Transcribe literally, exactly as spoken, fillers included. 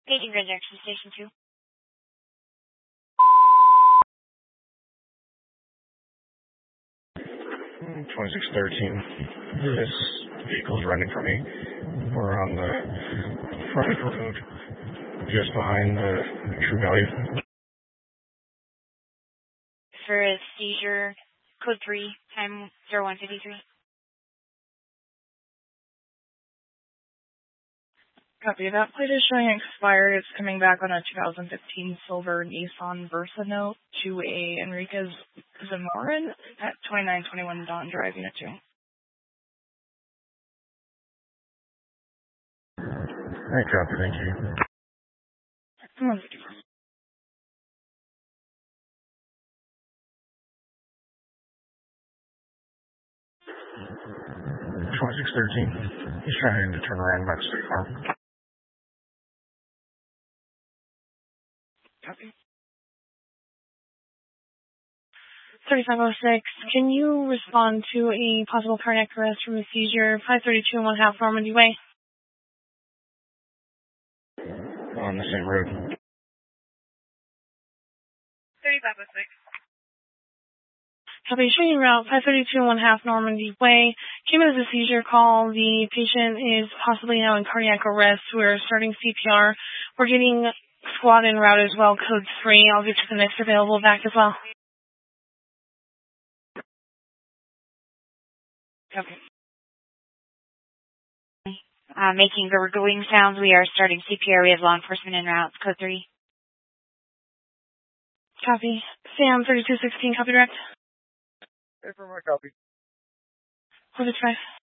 Taking rejection station two. twenty-six thirteen. This vehicle's running from me. We're on the front of the road, just behind the True Value. For a seizure, code three, time zero one fifty-three. Copy. That plate is showing expired. It's coming back on a two thousand fifteen silver Nissan Versa note to a Enriquez Zamorin at twenty-nine twenty-one Don Drive, Unit two. Hey, copy. Thank you. one twenty-six thirteen. He's trying to turn around back to State Farm. Copy. thirty-five oh six, can you respond to a possible cardiac arrest from a seizure, five thirty-two and one half Normandy Way? On the same road. thirty-five oh six. Copy, showing route, five thirty-two and one half Normandy Way. Came in as a seizure call. The patient is possibly now in cardiac arrest. We're starting C P R. We're getting squad en route as well, code three. I'll get you the next available back as well. Copy. Uh, making gurgling sounds. We are starting C P R. We have law enforcement en route. Code three. Copy. Sam, thirty-two sixteen, copy direct. Hey, for my copy. four six five.